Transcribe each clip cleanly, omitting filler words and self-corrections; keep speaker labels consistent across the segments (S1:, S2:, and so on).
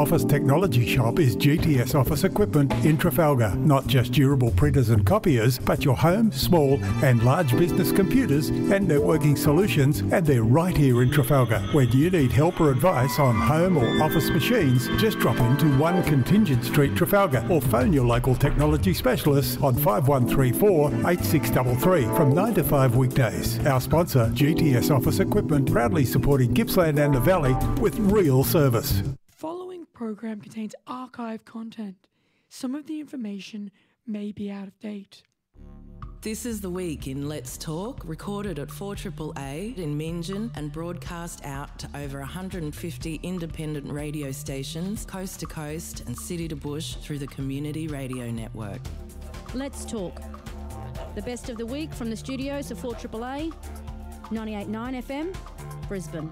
S1: office technology shop is GTS Office Equipment in Trafalgar. Not just durable printers and copiers, but your home, small and large business computers and networking solutions, and they're right here in Trafalgar. When you need help or advice on home or office machines, just drop into 1 Contingent Street, Trafalgar, or phone your local technology specialists on 5134 8633 from 9 to 5 weekdays. Our sponsor, GTS Office Equipment, proudly supporting Gippsland and the Valley with real service.
S2: Following program contains archive content. Some of the information may be out of date.
S3: This is The Week in Let's Talk, recorded at 4AAA in Meanjin and broadcast out to over 150 independent radio stations, coast to coast and city to bush through the Community Radio Network.
S4: Let's Talk. The best of the week from the studios of 4AAA, 98.9 FM, Brisbane.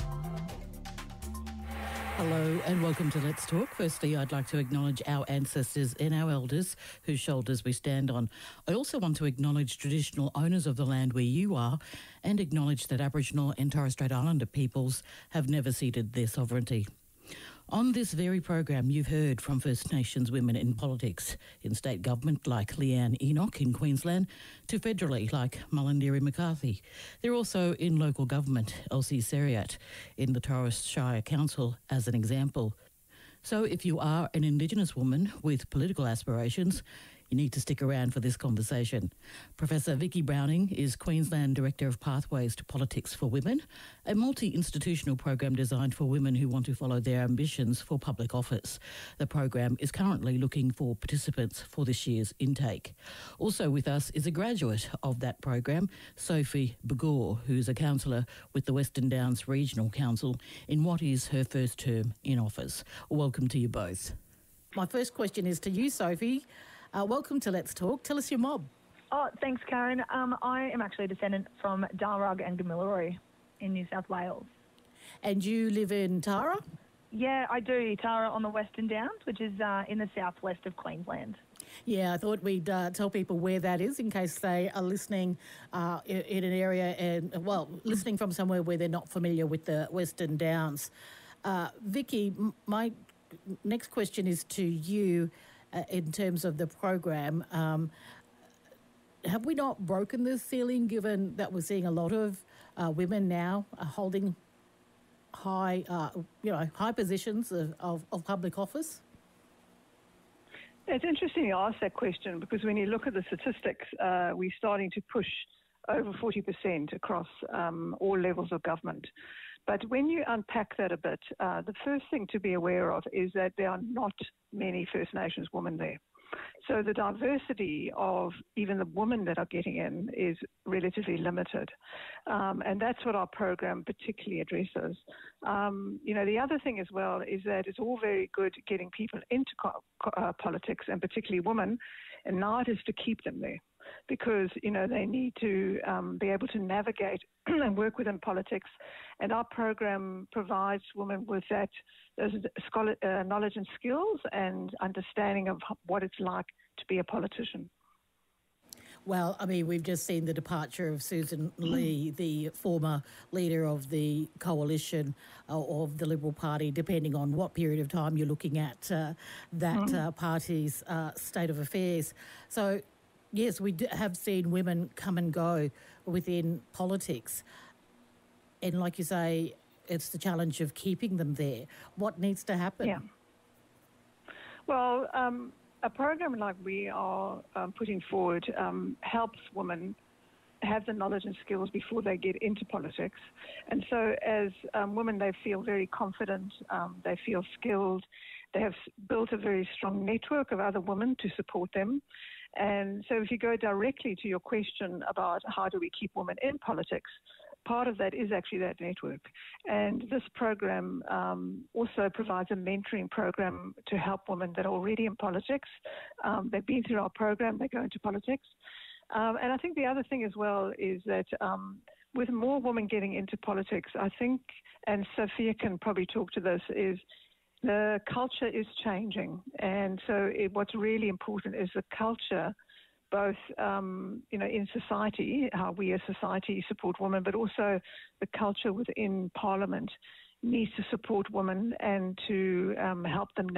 S5: Hello and welcome to Let's Talk. Firstly, I'd like to acknowledge our ancestors and our elders whose shoulders we stand on. I also want to acknowledge traditional owners of the land where you are and acknowledge that Aboriginal and Torres Strait Islander peoples have never ceded their sovereignty. On this very program, you've heard from First Nations women in politics, in state government like Leanne Enoch in Queensland, to federally like Mulundiri McCarthy. They're also in local government, Elsie Seriat, in the Torres Shire Council, as an example. So if you are an Indigenous woman with political aspirations, you need to stick around for this conversation. Professor Vicky Browning is Queensland Director of Pathways to Politics for Women, a multi-institutional program designed for women who want to follow their ambitions for public office. The program is currently looking for participants for this year's intake. Also with us is a graduate of that program, Sophie Begor, who's a councillor with the Western Downs Regional Council in what is her first term in office. Welcome to you both. My first question is to you, Sophie. Welcome to Let's Talk. Tell us your mob.
S6: Oh, thanks, Karen. I am actually a descendant from Darug and Gamilaroi in New South Wales.
S5: And you live in Tara?
S6: Yeah, I do. Tara on the Western Downs, which is in the southwest of Queensland.
S5: Yeah, I thought we'd tell people where that is in case they are listening in an area and, listening from somewhere where they're not familiar with the Western Downs. Vicky, my next question is to you. In terms of the program, have we not broken the ceiling given that we're seeing a lot of women now holding high positions of public office?
S7: It's interesting you ask that question because when you look at the statistics, we're starting to push over 40% across all levels of government. But when you unpack that a bit, the first thing to be aware of is that there are not many First Nations women there. So the diversity of even the women that are getting in is relatively limited. And that's what our program particularly addresses. The other thing as well is that it's all very good getting people into politics and particularly women, and now it is to keep them there. Because, they need to be able to navigate and work within politics. And our program provides women with those knowledge and skills and understanding of what it's like to be a politician.
S5: Well, I mean, we've just seen the departure of Susan Lee, the former leader of the coalition of the Liberal Party, depending on what period of time you're looking at that party's state of affairs. So, yes, we have seen women come and go within politics. And like you say, it's the challenge of keeping them there. What needs to happen?
S7: Yeah. Well, a program like we are putting forward helps women have the knowledge and skills before they get into politics. And so as women, they feel very confident, they feel skilled, they have built a very strong network of other women to support them. And so if you go directly to your question about how do we keep women in politics, part of that is actually that network. And this program also provides a mentoring program to help women that are already in politics. They've been through our program, they go into politics. And I think the other thing as well is that with more women getting into politics, I think, and Sophia can probably talk to this, is the culture is changing. And so what's really important is the culture, both, in society, how we as society support women, but also the culture within Parliament needs to support women and to help them